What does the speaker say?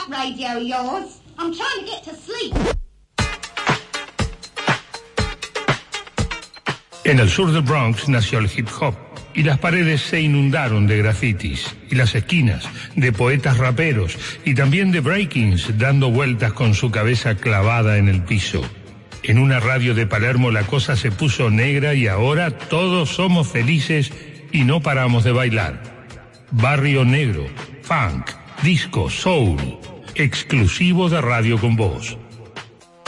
that radio of yours. I'm trying to get to sleep. En el sur del Bronx nació el hip hop y las paredes se inundaron de grafitis y las esquinas de poetas raperos y también de breakings dando vueltas con su cabeza clavada en el piso. En una radio de Palermo la cosa se puso negra y ahora todos somos felices y no paramos de bailar. Barrio Negro, funk, disco, soul, exclusivo de Radio Con Voz.